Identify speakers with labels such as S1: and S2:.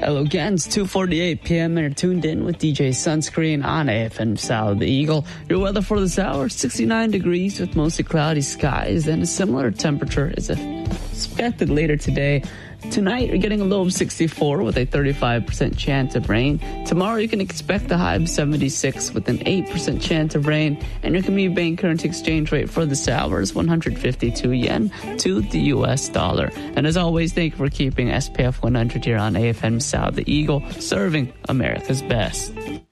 S1: Hello again, it's 2:48 p.m. and you're tuned in with DJ Sunscreen on AFM South the Eagle. Your weather for this hour, 69 degrees with mostly cloudy skies, and a similar temperature is expected later today. Tonight, you're getting a low of 64 with a 35% chance of rain. Tomorrow, you can expect a high of 76 with an 8% chance of rain. And your Khmer Bank currency exchange rate for this hour is 152 yen to the U.S. dollar. And as always, thank you for keeping SPF 100 here on AFM South the Eagle, serving America's best.